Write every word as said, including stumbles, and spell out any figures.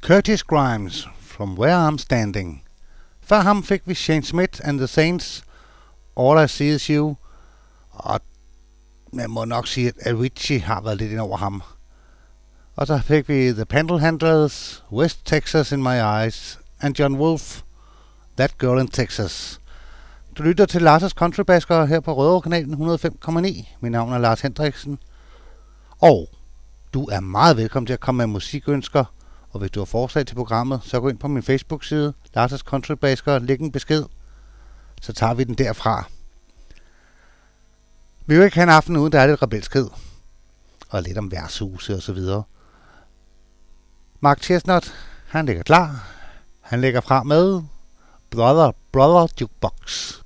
Curtis Grimes, From Where I'm Standing. Før ham fik vi Shane Smith and the Saints, All I See Is You, og man må nok sige, at Avicii har været lidt ind over ham. Og så fik vi The Panhandlers, West Texas in My Eyes, and John Wolfe, That Girl in Texas. Du lytter til Lars' Countrybasker her på Rødovre-kanalen et hundrede og fem komma ni. Mit navn er Lars Hendriksen. Og du er meget velkommen til at komme med musikønsker. Og hvis du har forslag til programmet, så gå ind på min Facebook-side, Lars' Countrybasker, læg en besked. Så tager vi den derfra. Vi vil ikke have en aften uden, der er lidt rebelskhed. Og lidt om værtshuse og så videre. Mark Chestnut, han ligger klar. Han lægger fra med Brother, Brother Jukebox.